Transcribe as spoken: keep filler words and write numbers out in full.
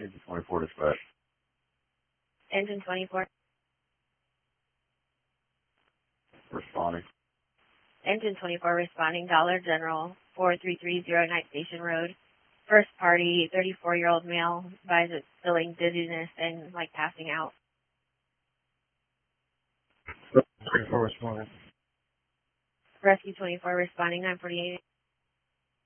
Engine twenty-four dispatch. Engine twenty-four. Responding. Engine twenty-four responding. Dollar General, four three three zero Night Station Road. First party, thirty-four-year-old male, advised it's feeling dizziness and like passing out. twenty-four responding. Rescue twenty-four responding, nine forty-eight.